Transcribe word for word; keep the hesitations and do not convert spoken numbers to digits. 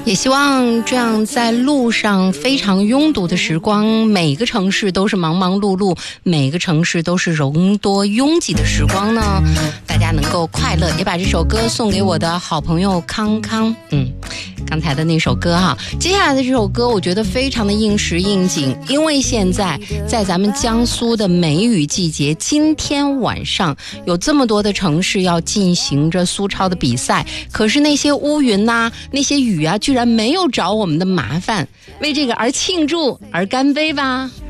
也希望这样在路上非常拥堵的时光，每个城市都是忙忙碌碌，每个城市都是人多拥挤的时光呢，大家能够快乐。也把这首歌送给我的好朋友康康。嗯，刚才的那首歌哈，接下来的这首歌我觉得非常的应时应景，因为现在在咱们江苏的梅雨季节，今天晚上有这么多的城市要进行着苏超的比赛，可是那些乌云呐、啊，那些雨啊，居然没有找我们的麻烦，为这个而庆祝而干杯吧。